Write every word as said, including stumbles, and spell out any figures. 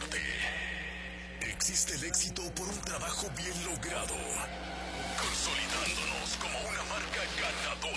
parte. Existe el éxito por un trabajo bien logrado, consolidándonos como una marca ganadora.